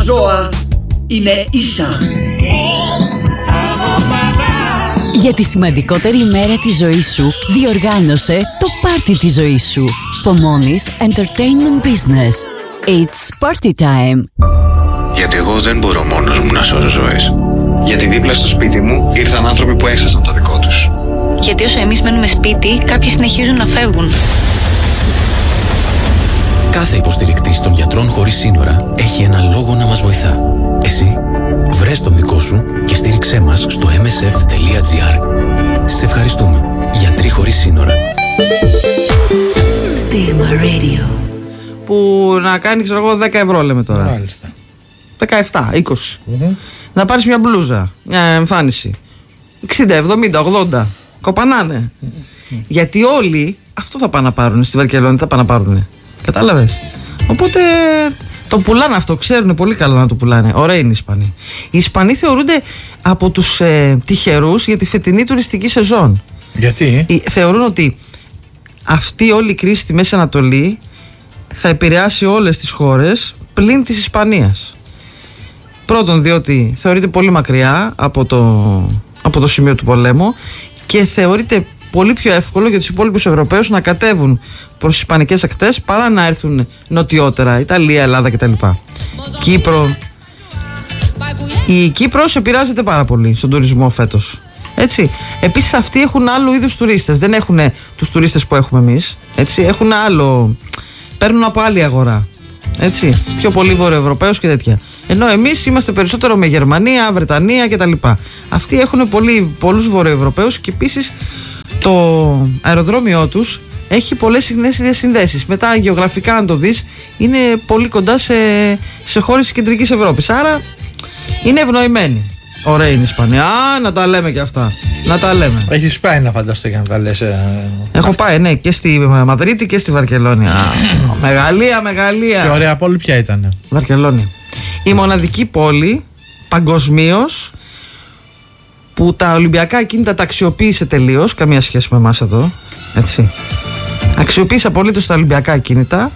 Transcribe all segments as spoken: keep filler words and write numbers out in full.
ζώα είναι ίσα. Για τη σημαντικότερη μέρα της ζωής σου, διοργάνωσε το πάρτι της ζωής σου. Pomoni's Entertainment Business. It's party time. Γιατί εγώ δεν μπορώ μόνος μου να σώσω ζωές. Γιατί δίπλα στο σπίτι μου ήρθαν άνθρωποι που έχασαν το δικό τους. Γιατί όσο εμείς μένουμε σπίτι, κάποιοι συνεχίζουν να φεύγουν. Κάθε υποστηρικτής των γιατρών χωρίς σύνορα έχει ένα λόγο να μας βοηθά. Εσύ, βρες τον δικό σου και στήριξέ μας στο εμ ες εφ τελεία τζι άρ. Σε ευχαριστούμε. Γιατροί χωρίς σύνορα. Stigma Radio. Που να κάνει, ξέρω εγώ, δέκα ευρώ λέμε τώρα. Μάλιστα. δεκαεπτά, είκοσι. Mm-hmm. Να πάρεις μια μπλούζα, μια εμφάνιση. εξήντα, εβδομήντα, ογδόντα. Κοπανάνε. Mm-hmm. Γιατί όλοι αυτό θα πάνε να πάρουν στη Βαρκελόνη, θα πάνε να πάρουν. Κατάλαβες. Οπότε το πουλάνε αυτό, ξέρουν πολύ καλά να το πουλάνε. Ωραίοι είναι οι Ισπανοί. Οι Ισπανοί θεωρούνται από τους ε, τυχερούς για τη φετινή τουριστική σεζόν. Γιατί? Ε, θεωρούν ότι αυτή όλη η κρίση στη Μέση Ανατολή θα επηρεάσει όλες τις χώρες πλην της Ισπανίας. Πρώτον, διότι θεωρείται πολύ μακριά από το, από το σημείο του πολέμου και θεωρείται πολύ πιο εύκολο για τους υπόλοιπους Ευρωπαίους να κατέβουν προς τις ισπανικές ακτές παρά να έρθουν νοτιότερα, Ιταλία, Ελλάδα κτλ. Κύπρο. Η Κύπρος επηρεάζεται πάρα πολύ στον τουρισμό φέτος. Έτσι. Επίσης αυτοί έχουν άλλου είδους τουρίστες. Δεν έχουν τους τουρίστες που έχουμε εμείς. Έτσι. Έχουν άλλο. Παίρνουν από άλλη αγορά. Έτσι. Πιο πολύ Βορειοευρωπαίους και τέτοια. Ενώ εμείς είμαστε περισσότερο με Γερμανία, Βρετανία κτλ. Αυτοί έχουν πολύ, πολλούς Βορειοευρωπαίους και επίσης το αεροδρόμιό τους έχει πολλές συχνές διασυνδέσεις. Μετά γεωγραφικά, αν το δεις, είναι πολύ κοντά σε, σε χώρες της κεντρικής Ευρώπης. Άρα είναι ευνοημένοι. Ωραία είναι η Ισπανία. Α, να τα λέμε και αυτά. Να τα λέμε. Έχεις πάει να φανταστώ για να τα λες. Ε... Έχω αυτά. πάει, ναι, και στη Μαδρίτη και στη Βαρκελόνη. Α, μεγαλεία, μεγαλεία. Και ωραία πόλη ποια ήταν? Βαρκελόνη. Η μοναδική πόλη παγκοσμίως που τα Ολυμπιακά ακίνητα τα αξιοποίησε τελείως. Καμία σχέση με εμάς εδώ. Έτσι. Αξιοποίησε απολύτως τα Ολυμπιακά ακίνητα.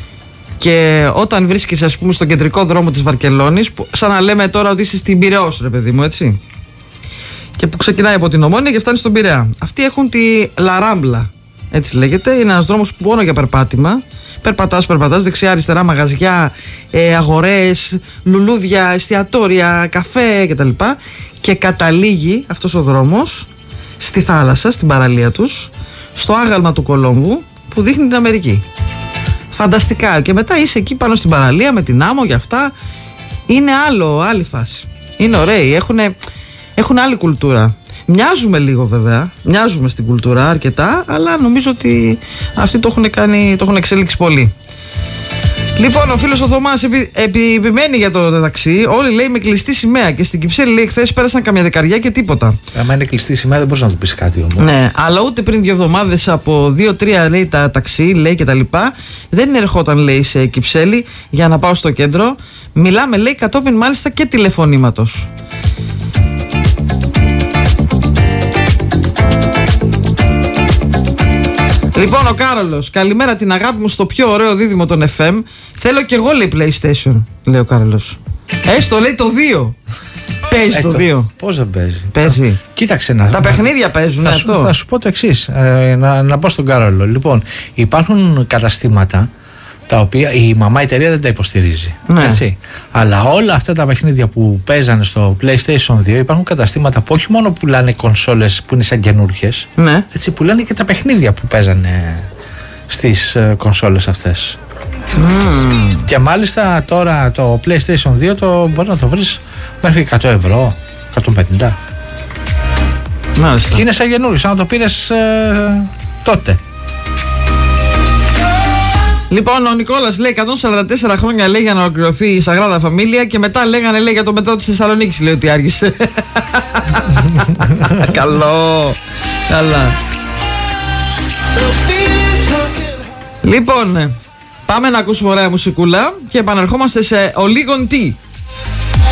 Και όταν βρίσκεσαι, ας πούμε, στον κεντρικό δρόμο της Βαρκελόνης, που, σαν να λέμε τώρα ότι είσαι στην Πειραιώς, ρε παιδί μου, έτσι. Και που ξεκινάει από την Ομόνια και φτάνει στον Πειραιά. Αυτοί έχουν τη Λαράμπλα, έτσι λέγεται. Είναι ένας δρόμος που μόνο για περπάτημα. Περπατάς, περπατάς, δεξιά-αριστερά μαγαζιά, ε, αγορές, λουλούδια, εστιατόρια, καφέ κτλ. Και καταλήγει αυτός ο δρόμος στη θάλασσα, στην παραλία τους, στο άγαλμα του Κολόμβου που δείχνει την Αμερική. Φανταστικά. Και μετά είσαι εκεί πάνω στην παραλία με την άμμο και αυτά. Είναι άλλο, άλλη φάση. Είναι ωραίοι. Έχουν, έχουν άλλη κουλτούρα. Μοιάζουμε λίγο βέβαια. Μοιάζουμε στην κουλτούρα αρκετά. Αλλά νομίζω ότι αυτοί το έχουν, κάνει, το έχουν εξέλιξει πολύ. Λοιπόν, ο φίλος ο Θωμάς επι, επι, επιμένει για το ταξί. Όλοι λέει με κλειστή σημαία. Και στην Κυψέλη λέει χθες πέρασαν καμιά δεκαριά και τίποτα. Αν είναι κλειστή σημαία δεν μπορείς να του πεις κάτι όμως. Ναι, αλλά ούτε πριν δύο εβδομάδες από δύο τρία λέει τα ταξί, λέει και τα λοιπά. Δεν ερχόταν, λέει, σε Κυψέλη για να πάω στο κέντρο. Μιλάμε, λέει, κατόπιν μάλιστα και τηλεφωνήματος. Λοιπόν, ο Κάρολος, καλημέρα την αγάπη μου στο πιο ωραίο δίδυμο των εφ εμ. Θέλω κι εγώ, λέει, PlayStation, λέει ο Κάρολος. Έστω, λέει, το δύο. Παίζει το δύο. Πώς δεν παίζει? Παίζει. Κοίταξε να. Τα παιχνίδια παίζουν, θα, αυτό. Σου, θα σου πω το εξής. Ε, να, να πω στον Κάρολο. Λοιπόν, υπάρχουν καταστήματα τα οποία η μαμά εταιρεία δεν τα υποστηρίζει. Ναι. Έτσι. Αλλά όλα αυτά τα παιχνίδια που παίζανε στο PlayStation δύο, υπάρχουν καταστήματα που όχι μόνο πουλάνε κονσόλες που είναι σαν καινούργιες, ναι. Έτσι, πουλάνε και τα παιχνίδια που παίζανε στις uh, κονσόλες αυτές. Mm. Και μάλιστα τώρα το PlayStation δύο το μπορεί να το βρεις μέχρι εκατό ευρώ, εκατόν πενήντα. Μάλιστα. Και είναι σαν καινούριο, σαν να το πήρες uh, τότε. Λοιπόν, ο Νικόλας λέει εκατόν σαράντα τέσσερα χρόνια, λέει, για να ολοκληρωθεί η Σαγράδα Φαμίλια και μετά λέγανε, λέει, για το μετρό της Θεσσαλονίκης, λέει, ότι άργησε. Καλό. Καλά. Λοιπόν, πάμε να ακούσουμε ωραία μουσικούλα και επαναρχόμαστε σε ολίγον τι.